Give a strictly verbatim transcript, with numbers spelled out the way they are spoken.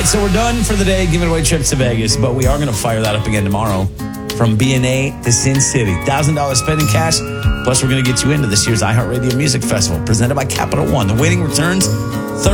right, so we're done for the day giving away trips to Vegas, but we are going to fire that up again tomorrow from B and A to Sin City. one thousand dollars spending cash, plus we're going to get you into this year's iHeartRadio Music Festival presented by Capital One. The waiting returns Thursday.